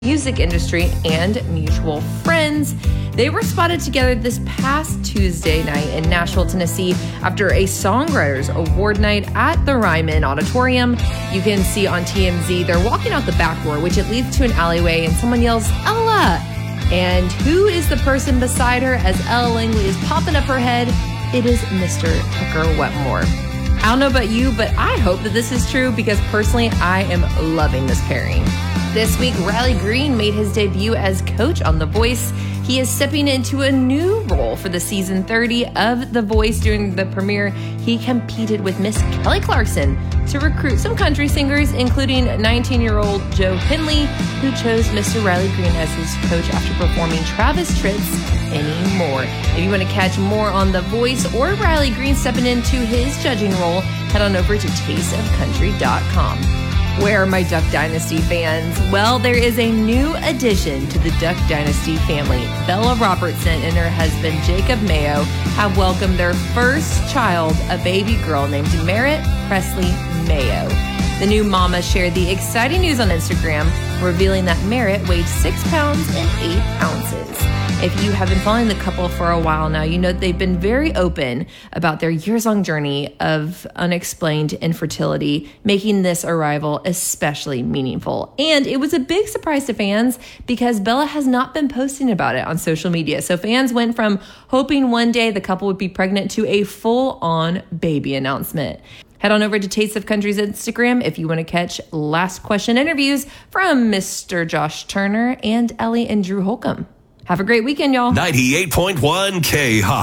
music industry and mutual friends. They were spotted together this past Tuesday night in Nashville, Tennessee after a Songwriters Award night at the Ryman Auditorium. You can see on TMZ they're walking out the back door, which it leads to an alleyway, and someone yells, "Ella!" And who is the person beside her as Ella Langley is popping up her head? It is Mr. Tucker Wetmore. I don't know about you, but I hope that this is true because personally, I am loving this pairing. This week, Riley Green made his debut as coach on The Voice. He is stepping into a new role for the season 30 of The Voice. During the premiere, he competed with Miss Kelly Clarkson to recruit some country singers, including 19-year-old Joe Henley, who chose Mr. Riley Green as his coach after performing Travis Tritt's Anymore. If you want to catch more on The Voice or Riley Green stepping into his judging role, head on over to tasteofcountry.com. Where are my Duck Dynasty fans? Well, there is a new addition to the Duck Dynasty family. Bella Robertson and her husband, Jacob Mayo, have welcomed their first child, a baby girl named Merritt Presley Mayo. The new mama shared the exciting news on Instagram, revealing that Merritt weighed 6 pounds and 8 ounces. If you have been following the couple for a while now, you know they've been very open about their years-long journey of unexplained infertility, making this arrival especially meaningful. And it was a big surprise to fans because Bella has not been posting about it on social media. So fans went from hoping one day the couple would be pregnant to a full-on baby announcement. Head on over to Taste of Country's Instagram if you want to catch last question interviews from Mr. Josh Turner and Ellie and Drew Holcomb. Have a great weekend, y'all. 98.1 K-Hop.